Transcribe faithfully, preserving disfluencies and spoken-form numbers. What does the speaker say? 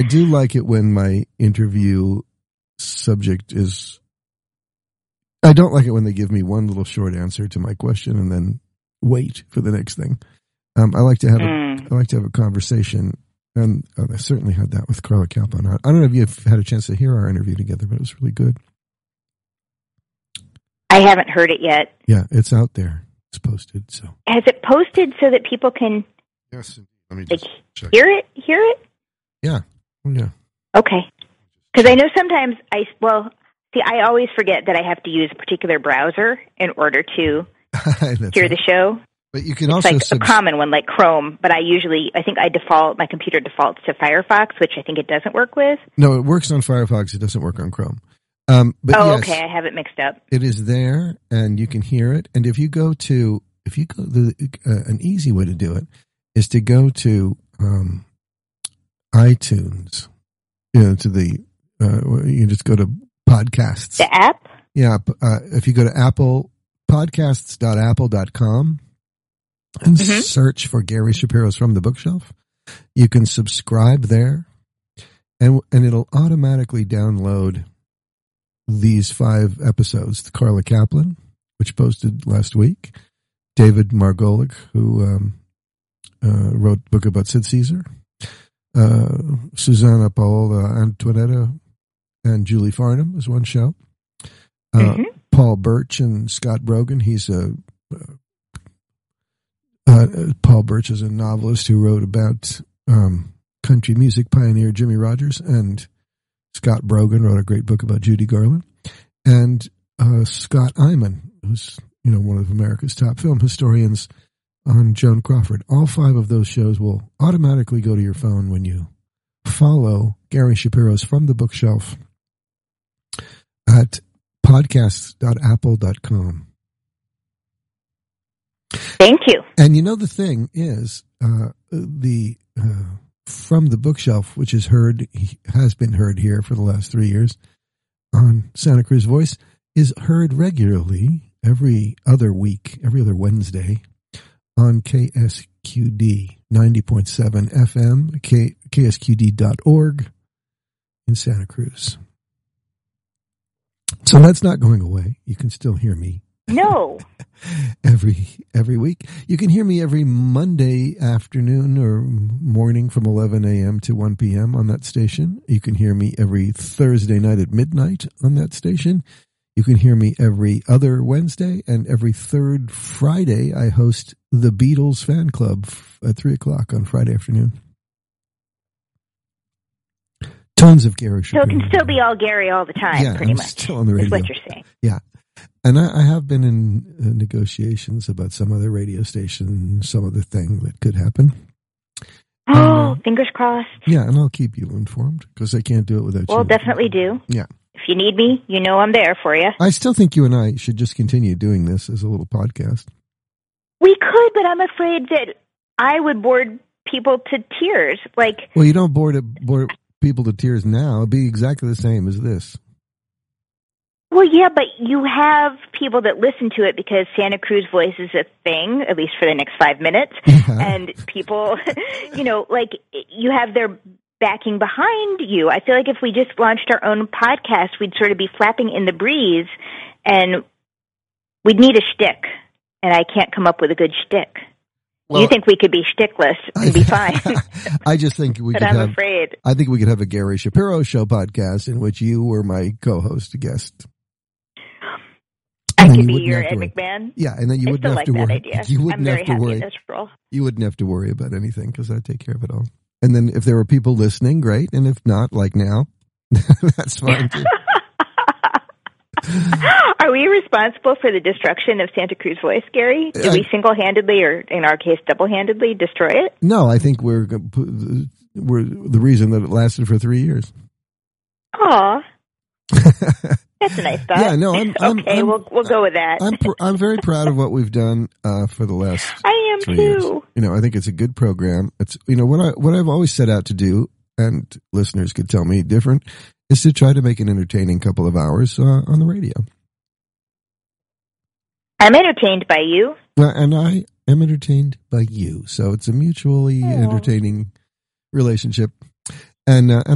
do like it when my interview subject is, I don't like it when they give me one little short answer to my question and then wait for the next thing. Um, I like to have mm. a, I like to have a conversation, and uh, I certainly had that with Carla Kaplan. I, I don't know if you've had a chance to hear our interview together, but it was really good. I haven't heard it yet. Yeah, it's out there. It's posted. So has it posted so that people can yes, let me like just check. hear it? Hear it? Yeah, yeah. Okay. Because I know sometimes I well see I always forget that I have to use a particular browser in order to hear right. the show. But you can it's also like subs- a common one, like Chrome. But I usually, I think I default, my computer defaults to Firefox, which I think it doesn't work with. No, it works on Firefox. It doesn't work on Chrome. Um, but oh, yes, okay. I have it mixed up. It is there, and you can hear it. And if you go to, if you go, the, uh, an easy way to do it is to go to um, iTunes. You know, to the uh, you can just go to podcasts. The app. Yeah, uh, if you go to Apple podcasts dot apple dot com. And mm-hmm. search for Gary Shapiro's From the Bookshelf. You can subscribe there, and and it'll automatically download these five episodes. The Carla Kaplan, which posted last week, David Margolick, who um, uh, wrote a book about Sid Caesar, uh, Susanna Paola Antonetta, and Julie Farnham is one show. Uh, mm-hmm. Paul Birch and Scott Brogan. He's a uh, Uh, Paul Birch is a novelist who wrote about um, country music pioneer Jimmy Rogers, and Scott Brogan wrote a great book about Judy Garland. And uh, Scott Eyman, who's you know one of America's top film historians, on Joan Crawford. All five of those shows will automatically go to your phone when you follow Gary Shapiro's From the Bookshelf at podcasts dot apple dot com. Thank you. And you know, the thing is, uh, the uh, From the Bookshelf, which is heard, has been heard here for the last three years on Santa Cruz Voice, is heard regularly every other week, every other Wednesday on K S Q D ninety point seven F M, K- ksqd dot org in Santa Cruz. So that's not going away. You can still hear me. No. every every week. You can hear me every Monday afternoon or morning from eleven a.m. to one p.m. on that station. You can hear me every Thursday night at midnight on that station. You can hear me every other Wednesday, and every third Friday I host the Beatles Fan Club at three o'clock on Friday afternoon. Tons of Gary Shapiro. So it can still be all Gary all the time, yeah, pretty I'm much. Still on the radio. Is what you're saying. Yeah. And I, I have been in uh, negotiations about some other radio station, some other thing that could happen. Oh, um, fingers crossed. Yeah, and I'll keep you informed because I can't do it without well, you. Well, definitely do. Yeah. If you need me, you know I'm there for you. I still think you and I should just continue doing this as a little podcast. We could, but I'm afraid that I would bore people to tears. Like, well, you don't bore, to, bore people to tears now. It'd be exactly the same as this. Well, yeah, but you have people that listen to it because Santa Cruz Voice is a thing, at least for the next five minutes. Yeah. And people, you know, like you have their backing behind you. I feel like if we just launched our own podcast, we'd sort of be flapping in the breeze and we'd need a shtick. And I can't come up with a good shtick. Well, you think we could be shtickless and be fine. I just think we but could I'm have, afraid. I think we could have a Gary Shapiro Show podcast in which you were my co-host guest. I could be your Ed McMahon. Yeah, and then you I wouldn't have like to that worry. Idea. You wouldn't I'm very have to happy worry. in this role. You wouldn't have to worry about anything because I'd take care of it all. And then if there were people listening, great. And if not, like now, that's fine too. Are we responsible for the destruction of Santa Cruz Voice, Gary? Do I, we single-handedly, or in our case, double-handedly, destroy it? No, I think we're we're the reason that it lasted for three years. Aw. That's a nice thought. Yeah, no, I'm, I'm okay. I'm, we'll we'll go with that. I'm pr- I'm very proud of what we've done uh, for the last. I am three too. Years. You know, I think it's a good program. It's you know what I what I've always set out to do, and listeners could tell me different, is to try to make an entertaining couple of hours uh, on the radio. I'm entertained by you, uh, and I am entertained by you. So it's a mutually Aww. entertaining relationship, and. Uh,